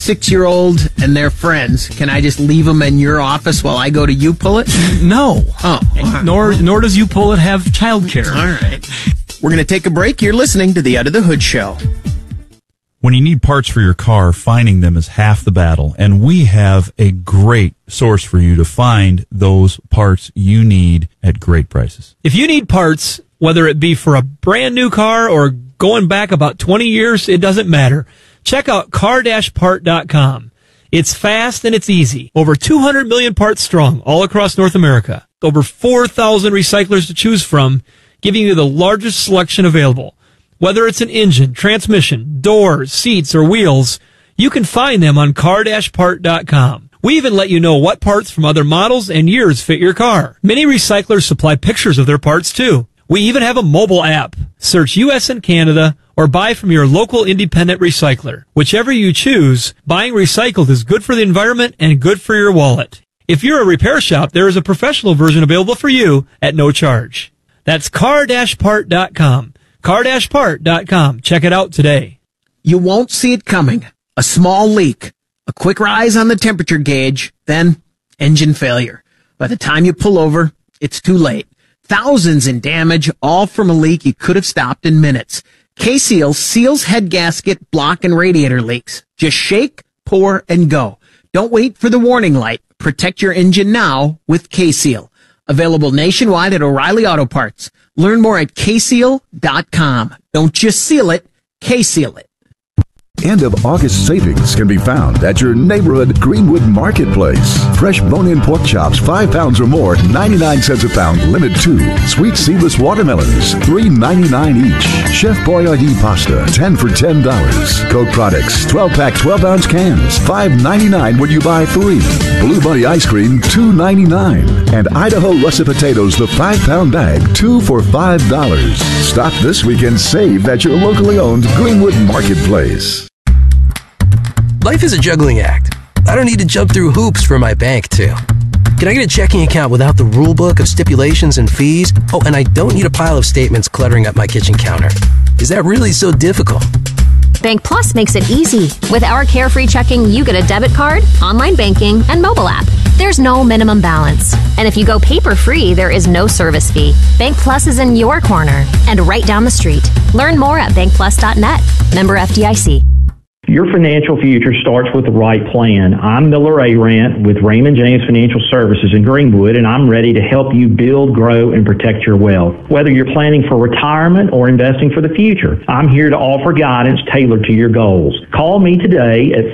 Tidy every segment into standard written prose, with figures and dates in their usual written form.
6-year-old and their friends, can I just leave them in your office while I go to You Pull It? No. Oh. Nor does You Pull It have childcare. All right. We're going to take a break. You're listening to the Under the Hood Show. When you need parts for your car, finding them is half the battle, and we have a great source for you to find those parts you need at great prices. If you need parts, whether it be for a brand new car or going back about 20 years, it doesn't matter. Check out car-part.com. It's fast and it's easy. Over 200 million parts strong all across North America. Over 4,000 recyclers to choose from, giving you the largest selection available. Whether it's an engine, transmission, doors, seats, or wheels, you can find them on car-part.com. We even let you know what parts from other models and years fit your car. Many recyclers supply pictures of their parts too. We even have a mobile app. Search U.S. and Canada or buy from your local independent recycler. Whichever you choose, buying recycled is good for the environment and good for your wallet. If you're a repair shop, there is a professional version available for you at no charge. That's car-part.com. car-part.com. Check it out today. You won't see it coming. A small leak, a quick rise on the temperature gauge, then engine failure. By the time you pull over, it's too late. Thousands in damage, all from a leak you could have stopped in minutes. K-Seal seals head gasket, block, and radiator leaks. Just shake, pour, and go. Don't wait for the warning light. Protect your engine now with K-Seal. Available nationwide at O'Reilly Auto Parts. Learn more at kseal.com. Don't just seal it, K-Seal it. End of August savings can be found at your neighborhood Greenwood Marketplace. Fresh bone-in pork chops, 5 pounds or more, 99 cents a pound, limit 2. Sweet seedless watermelons, $3.99 each. Chef Boyardee pasta, 10 for $10. Coke products, 12-pack, 12-ounce cans, $5.99 when you buy 3. Blue Bunny ice cream, $2.99. And Idaho russet potatoes, the 5-pound bag, 2 for $5. Stop this week and save at your locally owned Greenwood Marketplace. Life is a juggling act. I don't need to jump through hoops for my bank, too. Can I get a checking account without the rule book of stipulations and fees? Oh, and I don't need a pile of statements cluttering up my kitchen counter. Is that really so difficult? Bank Plus makes it easy. With our carefree checking, you get a debit card, online banking, and mobile app. There's no minimum balance. And if you go paper-free, there is no service fee. Bank Plus is in your corner and right down the street. Learn more at bankplus.net. Member FDIC. Your financial future starts with the right plan. I'm Miller Arant with Raymond James Financial Services in Greenwood, and I'm ready to help you build, grow, and protect your wealth. Whether you're planning for retirement or investing for the future, I'm here to offer guidance tailored to your goals. Call me today at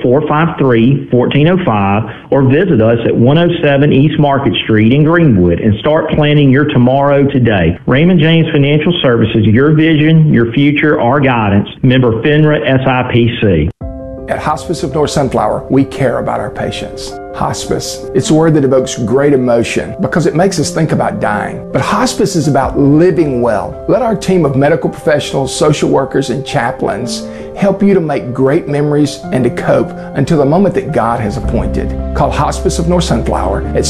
453-1405 or visit us at 107 East Market Street in Greenwood and start planning your tomorrow today. Raymond James Financial Services, your vision, your future, our guidance. Member FINRA SIPC. At Hospice of North Sunflower, we care about our patients. Hospice, it's a word that evokes great emotion because it makes us think about dying. But hospice is about living well. Let our team of medical professionals, social workers, and chaplains help you to make great memories and to cope until the moment that God has appointed. Call Hospice of North Sunflower at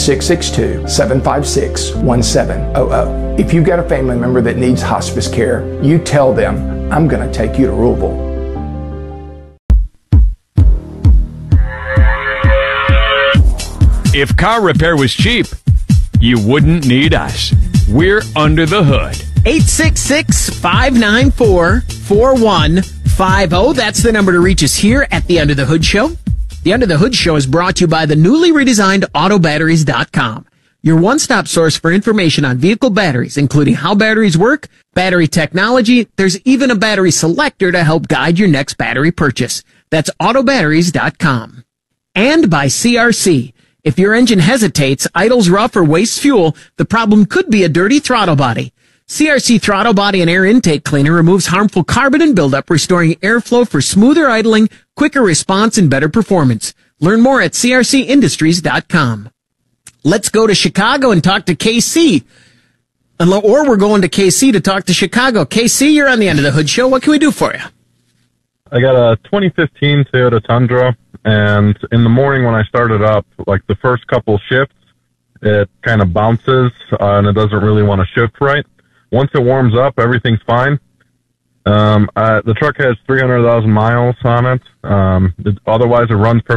662-756-1700. If you've got a family member that needs hospice care, you tell them, I'm going to take you to Louisville. If car repair was cheap, you wouldn't need us. We're Under the Hood. 866-594-4150. That's the number to reach us here at the Under the Hood Show. The Under the Hood Show is brought to you by the newly redesigned AutoBatteries.com. Your one-stop source for information on vehicle batteries, including how batteries work, battery technology. There's even a battery selector to help guide your next battery purchase. That's AutoBatteries.com. And by CRC. If your engine hesitates, idles rough, or wastes fuel, the problem could be a dirty throttle body. CRC Throttle Body and Air Intake Cleaner removes harmful carbon and buildup, restoring airflow for smoother idling, quicker response, and better performance. Learn more at crcindustries.com. Let's go to Chicago and talk to KC. Or we're going to KC to talk to Chicago. KC, you're on the End of the Hood Show. What can we do for you? I got a 2015 Toyota Tundra, and in the morning when I started up, like the first couple shifts, it kind of bounces and it doesn't really want to shift right. Once it warms up, everything's fine. The truck has 300,000 miles on it. Otherwise, it runs